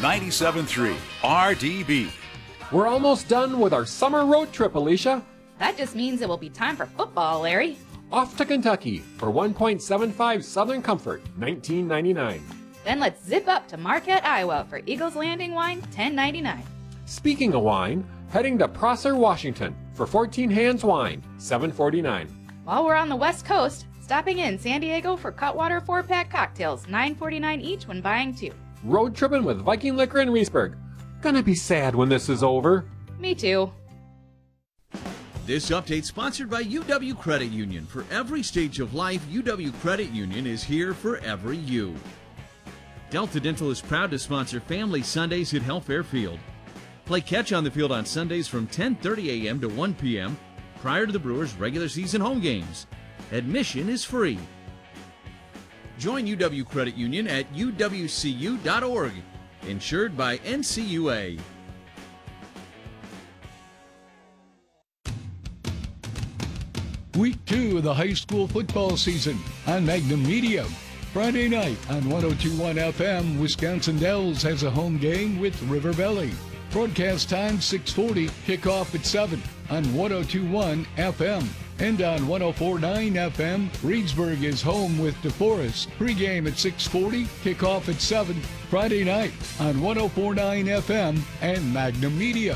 97.3 RDB. We're almost done with our summer road trip, Alicia. That just means it will be time for football, Larry. Off to Kentucky for 1.75 Southern Comfort, $19.99. Then let's zip up to Marquette, Iowa for Eagles Landing wine, $10.99. Speaking of wine, heading to Prosser, Washington for 14 Hands wine, $7.49. While we're on the West Coast, stopping in San Diego for Cutwater 4-pack cocktails, $9.49 each when buying 2. Road tripping with Viking Liquor in Reesburg. Gonna be sad when this is over. Me too. This update sponsored by UW Credit Union. For every stage of life, UW Credit Union is here for every you. Delta Dental is proud to sponsor Family Sundays at Health Fairfield. Play catch on the field on Sundays from 10:30 a.m. to 1 p.m. prior to the Brewers' regular season home games. Admission is free. Join UW Credit Union at uwcu.org. Insured by NCUA. Week 2 of the high school football season on Magnum Media. Friday night on 102.1 FM, Wisconsin Dells has a home game with River Valley. Broadcast time 6:40, kickoff at 7 on 102.1 FM. And on 104.9 FM, Reedsburg is home with DeForest. Pre-game at 6:40, kickoff at 7, Friday night on 104.9 FM and Magnum Media.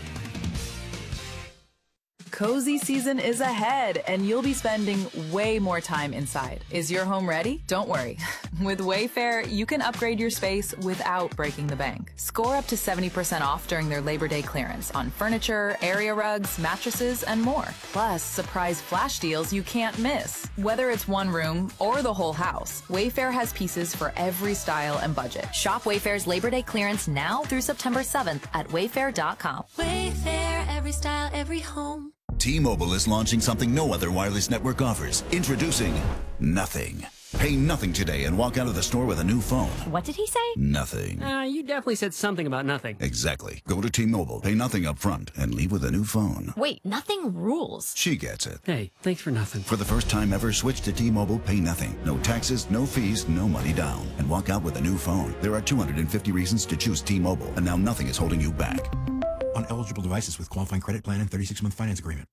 Cozy season is ahead, and you'll be spending way more time inside. Is your home ready? Don't worry. With Wayfair, you can upgrade your space without breaking the bank. Score up to 70% off during their Labor Day clearance on furniture, area rugs, mattresses, and more. Plus, surprise flash deals you can't miss. Whether it's one room or the whole house, Wayfair has pieces for every style and budget. Shop Wayfair's Labor Day clearance now through September 7th at wayfair.com. Wayfair, every style, every home. T-Mobile is launching something no other wireless network offers. Introducing Nothing. Pay nothing today and walk out of the store with a new phone. What did he say? Nothing. You definitely said something about nothing. Exactly. Go to T-Mobile, pay nothing up front, and leave with a new phone. Wait, nothing rules. She gets it. Hey, thanks for nothing. For the first time ever, switch to T-Mobile, pay nothing. No taxes, no fees, no money down. And walk out with a new phone. There are 250 reasons to choose T-Mobile, and now nothing is holding you back. On eligible devices with qualifying credit plan and 36-month finance agreement.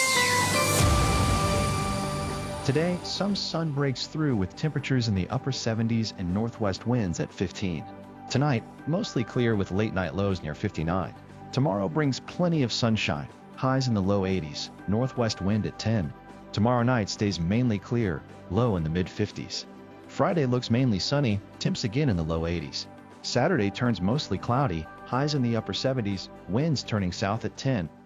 Today, some sun breaks through with temperatures in the upper 70s and northwest winds at 15. Tonight, mostly clear with late night lows near 59. Tomorrow brings plenty of sunshine, highs in the low 80s, northwest wind at 10. Tomorrow night stays mainly clear, low in the mid 50s. Friday looks mainly sunny, temps again in the low 80s. Saturday turns mostly cloudy, highs in the upper 70s, winds turning south at 10.